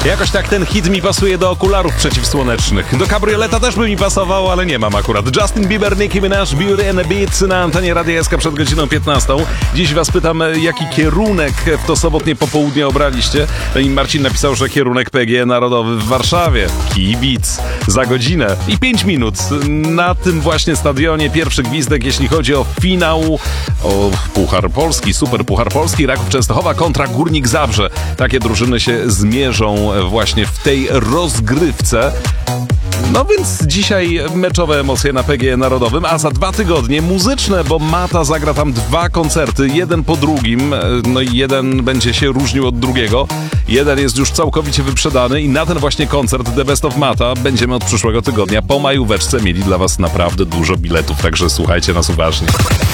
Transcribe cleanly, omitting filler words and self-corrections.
Jakoś tak ten hit mi pasuje do okularów przeciwsłonecznych. Do kabrioleta też by mi pasował, ale nie mam akurat. Justin Bieber, Nicki Minaj, Beauty and the Beat na antenie Radia SK przed godziną 15. Dziś was pytam, jaki kierunek w to sobotnie popołudnie obraliście. I Marcin napisał, że kierunek PGE Narodowy w Warszawie. Kibic. Za godzinę i 5 minut. Na tym właśnie stadionie pierwszy gwizdek, jeśli chodzi o finał o Puchar Polski, Super Puchar Polski, Raków Częstochowa kontra Górnik Zabrze. Takie drużyny się zmierzą właśnie w tej rozgrywce. No więc dzisiaj meczowe emocje na PGE Narodowym, a za 2 tygodnie muzyczne, bo Mata zagra tam 2 koncerty, jeden po drugim, no i jeden będzie się różnił od drugiego. Jeden jest już całkowicie wyprzedany i na ten właśnie koncert The Best of Mata będziemy od przyszłego tygodnia po majóweczce mieli dla was naprawdę dużo biletów, także słuchajcie nas uważnie.